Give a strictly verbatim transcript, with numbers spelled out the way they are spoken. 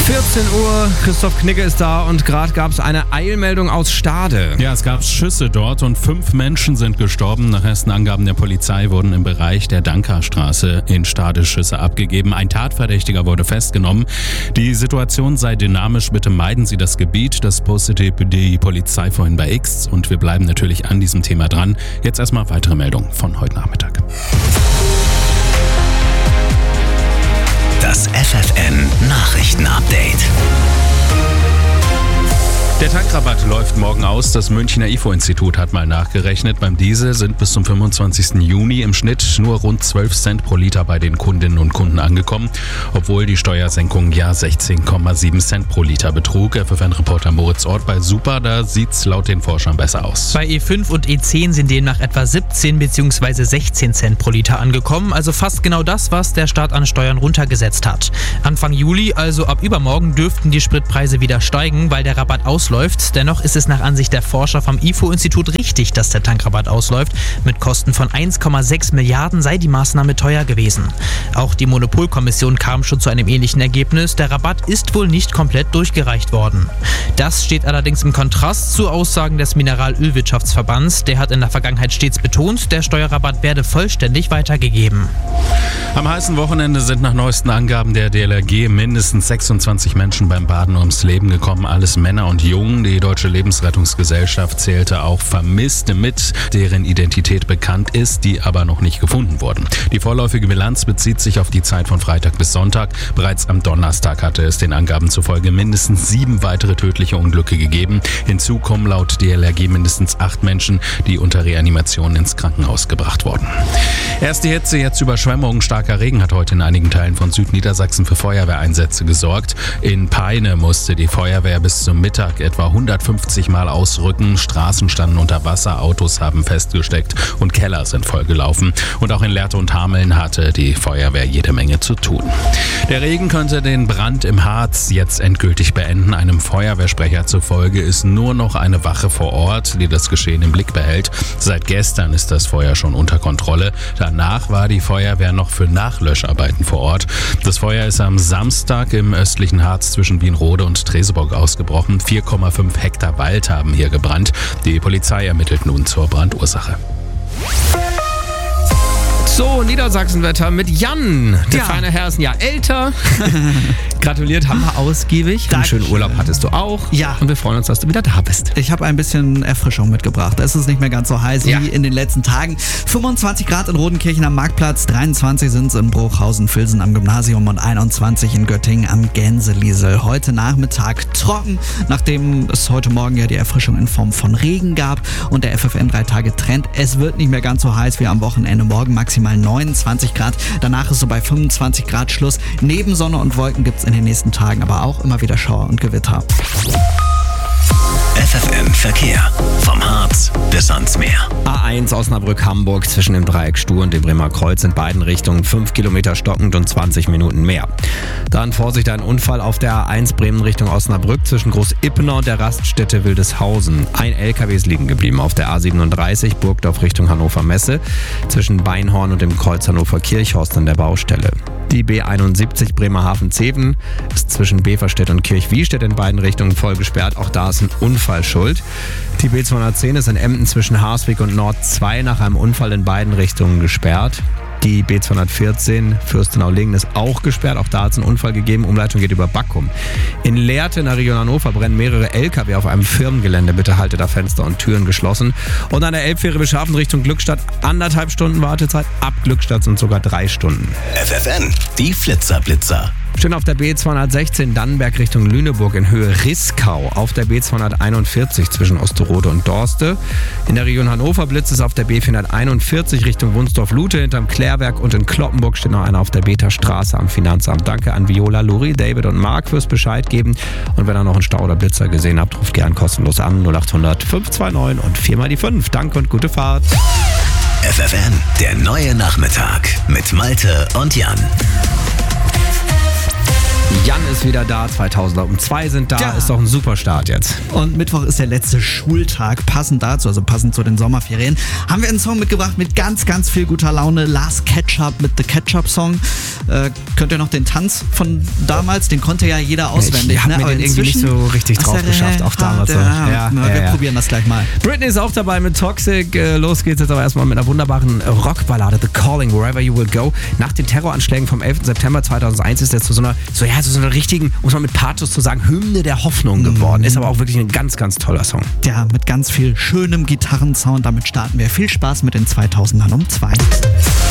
vierzehn Uhr, Christoph Knigge ist da und gerade gab es eine Eilmeldung aus Stade. Ja, es gab Schüsse dort und fünf Menschen sind gestorben. Nach ersten Angaben der Polizei wurden im Bereich der Dankerstraße in Stade Schüsse abgegeben. Ein Tatverdächtiger wurde festgenommen. Die Situation sei dynamisch, bitte meiden Sie das Gebiet. Das postete die Polizei vorhin bei X und wir bleiben natürlich an diesem Thema dran. Jetzt erstmal weitere Meldungen von heute Nachmittag. Das F F N Nachrichten-Update. Der Tankrabatt läuft morgen aus. Das Münchner I F O-Institut hat mal nachgerechnet. Beim Diesel sind bis zum fünfundzwanzigsten Juni im Schnitt nur rund zwölf Cent pro Liter bei den Kundinnen und Kunden angekommen, obwohl die Steuersenkung ja sechzehn Komma sieben Cent pro Liter betrug. F F N-Reporter Moritz Ort bei Super, da sieht's laut den Forschern besser aus. Bei E fünf und E zehn sind demnach etwa siebzehn bzw. sechzehn Cent pro Liter angekommen, also fast genau das, was der Staat an Steuern runtergesetzt hat. Anfang Juli, also ab übermorgen, dürften die Spritpreise wieder steigen, weil der Rabatt ausläuft. Dennoch ist es nach Ansicht der Forscher vom I F O-Institut richtig, dass der Tankrabatt ausläuft. Mit Kosten von eins Komma sechs Milliarden sei die Maßnahme teuer gewesen. Auch die Monopolkommission kam schon zu einem ähnlichen Ergebnis. Der Rabatt ist wohl nicht komplett durchgereicht worden. Das steht allerdings im Kontrast zu Aussagen des Mineralölwirtschaftsverbands. Der hat in der Vergangenheit stets betont, der Steuerrabatt werde vollständig weitergegeben. Am heißen Wochenende sind nach neuesten Angaben der D L R G mindestens sechsundzwanzig Menschen beim Baden ums Leben gekommen. Alles Männer und Jungen. Die Deutsche Lebensrettungsgesellschaft zählte auch Vermisste mit, deren Identität bekannt ist, die aber noch nicht gefunden wurden. Die vorläufige Bilanz bezieht sich auf die Zeit von Freitag bis Sonntag. Bereits am Donnerstag hatte es den Angaben zufolge mindestens sieben weitere tödliche Unglücke gegeben. Hinzu kommen laut D L R G mindestens acht Menschen, die unter Reanimation ins Krankenhaus gebracht wurden. Erst die Hitze, jetzt Überschwemmungen. Starker Regen hat heute in einigen Teilen von Südniedersachsen für Feuerwehreinsätze gesorgt. In Peine musste die Feuerwehr bis zum Mittag etwa hundertfünfzig Mal ausrücken. Straßen standen unter Wasser, Autos haben festgesteckt und Keller sind vollgelaufen. Und auch in Lehrte und Hameln hatte die Feuerwehr jede Menge zu tun. Der Regen könnte den Brand im Harz jetzt endgültig beenden. Einem Feuerwehrsprecher zufolge ist nur noch eine Wache vor Ort, die das Geschehen im Blick behält. Seit gestern ist das Feuer schon unter Kontrolle. Danach war die Feuerwehr noch für Nachlöscharbeiten vor Ort. Das Feuer ist am Samstag im östlichen Harz zwischen Wienrode und Treseburg ausgebrochen. vier Komma fünf Hektar Wald haben hier gebrannt. Die Polizei ermittelt nun zur Brandursache. So, Niedersachsenwetter mit Jan. Der Ja. feine Herr ist ein Jahr älter. Gratuliert, haben wir ausgiebig. Einen schönen Urlaub hattest du auch. Ja. Und wir freuen uns, dass du wieder da bist. Ich habe ein bisschen Erfrischung mitgebracht. Es ist nicht mehr ganz so heiß Ja. wie in den letzten Tagen. fünfundzwanzig Grad in Rodenkirchen am Marktplatz, dreiundzwanzig sind es in Bruchhausen-Vilsen am Gymnasium und einundzwanzig in Göttingen am Gänseliesel. Heute Nachmittag trocken, nachdem es heute Morgen ja die Erfrischung in Form von Regen gab und der F F N drei Tage Trend. Es wird nicht mehr ganz so heiß wie am Wochenende. Morgen maximal neunundzwanzig Grad. Danach ist so bei fünfundzwanzig Grad Schluss. Neben Sonne und Wolken gibt es in den nächsten Tagen aber auch immer wieder Schauer und Gewitter. F F N Verkehr. Vom Harz bis ans Meer. A eins Osnabrück-Hamburg zwischen dem Dreieck Stuhr und dem Bremer Kreuz in beiden Richtungen fünf Kilometer stockend und zwanzig Minuten mehr. Dann Vorsicht, ein Unfall auf der A eins Bremen Richtung Osnabrück zwischen Groß-Ippener und der Raststätte Wildeshausen. Ein L K W ist liegen geblieben auf der A siebenunddreißig Burgdorf Richtung Hannover Messe zwischen Beinhorn und dem Kreuz Hannover Kirchhorst an der Baustelle. Die B einundsiebzig Bremerhaven-Zeven ist zwischen Beverstedt und Kirchwiestedt in beiden Richtungen voll gesperrt. Auch da ist ein Unfall schuld. Die B zweihundertzehn ist in Emden zwischen Harswig und Nord zwei nach einem Unfall in beiden Richtungen gesperrt. Die B zweihundertvierzehn Fürstenau-Lingen ist auch gesperrt. Auch da hat es einen Unfall gegeben. Umleitung geht über Backum. In Lehrte in der Region Hannover brennen mehrere L K W auf einem Firmengelände. Bitte haltet da Fenster und Türen geschlossen. Und an der Elbfähre Beschaffen Richtung Glückstadt anderthalb Stunden Wartezeit. Ab Glückstadt sind sogar drei Stunden. F F N, die Flitzer-Blitzer. Stehen auf der B zweihundertsechzehn Dannenberg Richtung Lüneburg in Höhe Riskau. Auf der B zweihunderteinundvierzig zwischen Osterode und Dorste. In der Region Hannover blitzt es auf der B vierhunderteinundvierzig Richtung Wunsdorf-Lute hinterm Klärwerk und in Kloppenburg steht noch einer auf der Beta-Straße am Finanzamt. Danke an Viola, Luri, David und Marc fürs Bescheid geben. Und wenn ihr noch einen Stau oder Blitzer gesehen habt, ruft gern kostenlos an null achthundert fünf zwei neun und vier mal die fünf. Danke und gute Fahrt. F F N, der neue Nachmittag mit Malte und Jan. Jan ist wieder da, zweitausender um zwei sind da, Ja. ist doch ein super Start jetzt. Und Mittwoch ist der letzte Schultag. Passend dazu, also passend zu den Sommerferien, haben wir einen Song mitgebracht mit ganz, ganz viel guter Laune. Last Ketchup mit The Ketchup Song. Äh, könnt ihr noch den Tanz von damals? Den konnte ja jeder auswendig. Ich hab ne? mir Aber den irgendwie nicht inzwischen- so richtig Ach, drauf ja, geschafft, auch damals so. Ja, Ja, na, ja, wir ja. probieren das gleich mal. Britney ist auch dabei mit Toxic. Äh, Los geht's jetzt aber erstmal mit einer wunderbaren Rockballade, The Calling, Wherever You Will Go. Nach den Terroranschlägen vom elften September zweitausendeins ist er zu so einer, so, ja, so einer richtigen, muss man mit Pathos zu sagen, Hymne der Hoffnung geworden. Ist aber auch wirklich ein ganz, ganz toller Song. Ja, mit ganz viel schönem Gitarrensound. Damit starten wir. Viel Spaß mit den zweitausendern um zwei.